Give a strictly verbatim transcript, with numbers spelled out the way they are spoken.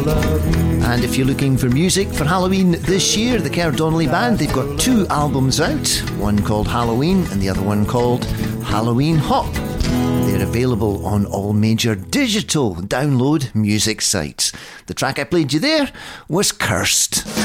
And if you're looking for music for Halloween this year, the Kerr Donnelly Band, they've got two albums out, one called Halloween and the other one called Halloween Hop. They're available on all major digital download music sites. The track I played you there was Cursed.